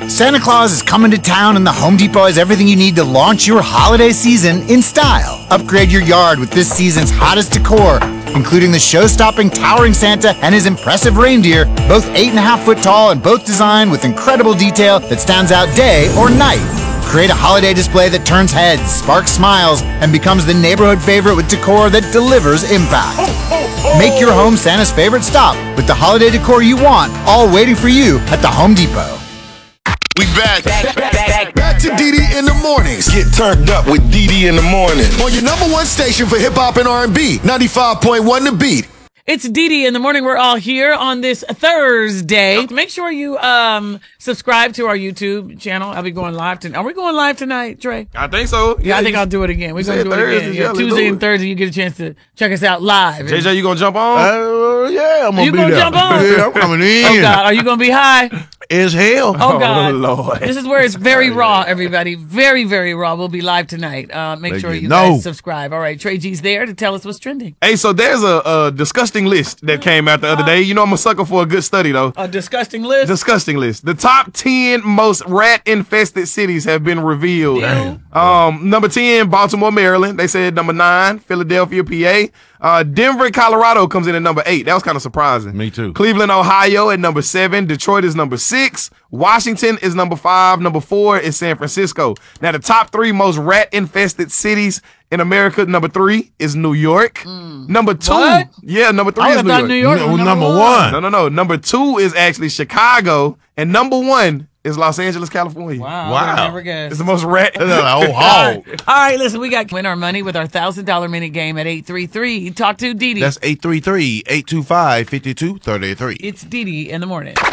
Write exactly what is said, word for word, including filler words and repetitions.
Santa Claus is coming to town and the Home Depot has everything you need to launch your holiday season in style. Upgrade your yard with this season's hottest decor, including the show-stopping towering Santa and his impressive reindeer, both eight and a half foot tall and both designed with incredible detail that stands out day or night. Create a holiday display that turns heads, sparks smiles, and becomes the neighborhood favorite with decor that delivers impact. Make your home Santa's favorite stop with the holiday decor you want, all waiting for you at the Home Depot. We back. Back, back, back, back to Dee Dee in the mornings. Get turned up with Dee Dee in the morning. On your number one station for hip hop and R and B, ninety-five point one The Beat. It's Dee Dee in the morning. We're all here on this Thursday. Make sure you um subscribe to our YouTube channel. I'll be going live tonight. Are we going live tonight, Trey? I think so. Yeah, yeah I think I'll do it again. We're going to do it Thursday, again. Yeah, Tuesday and Thursday, you get a chance to check us out live. J J, you going to jump on? Uh, yeah, I'm going to be gonna there. jump on? Yeah, I'm coming in. Oh, God. Are you going to be high? As hell. Oh, God. Oh, Lord. This is where it's very raw, everybody. Very, very raw. We'll be live tonight. Uh, make Let sure you you know. guys subscribe. All right. Trey G's there to tell us what's trending. Hey, so there's a, a disgusting list that came out the other day. You know I'm a sucker for a good study, though. A disgusting list? Disgusting list. The top ten most rat-infested cities have been revealed. Damn. Um, number ten, Baltimore, Maryland. They said number nine, Philadelphia, P A. Uh, Denver, Colorado comes in at number eight. That was kind of surprising. Me too. Cleveland, Ohio at number seven. Detroit is number six. Washington is number five. Number four is San Francisco. Now, the top three most rat-infested cities in America, number three is New York. Mm. Number two, what? yeah, number three I is New York. New York No, was number one. one. No, no, no. Number two is actually Chicago, and number one is Los Angeles, California. Wow. Wow. I would never guess. It's the most rat. That's an old hog. All right, listen, we got win our money with our one thousand dollars minute game at eight three three. Talk to Dee Dee. That's eight three three, eight two five, five two three three. It's Dee Dee in the morning.